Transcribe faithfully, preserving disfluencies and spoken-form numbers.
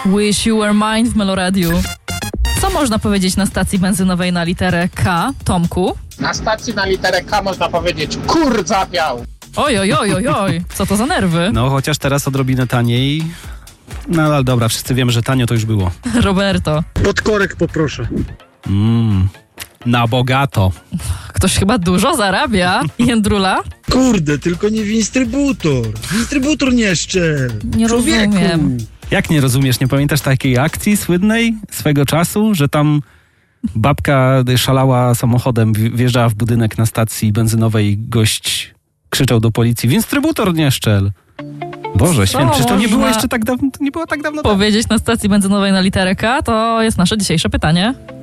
Wish You Were Mine w Meloradiu. Co można powiedzieć na stacji benzynowej na literę K, Tomku? Na stacji na literę K można powiedzieć kur zapiał. Oj, oj, oj, oj, oj. Co to za nerwy? No, chociaż teraz odrobinę taniej. No, ale dobra, wszyscy wiemy, że tanio to już było. Roberto. Podkorek poproszę. Mmm, na bogato. Ktoś chyba dużo zarabia. Jędrula? Kurde, tylko nie winstrybutor. Winstrybutor nie szczel. Nie Człowieku. rozumiem. Jak nie rozumiesz, nie pamiętasz takiej akcji słynnej swego czasu, że tam babka szalała samochodem, wjeżdżała w budynek na stacji benzynowej i gość krzyczał do policji: winstrybutor nie szczel. Boże święty, przecież to nie było jeszcze tak dawno, to nie było tak dawno. Powiedzieć na stacji benzynowej na literę K to jest nasze dzisiejsze pytanie.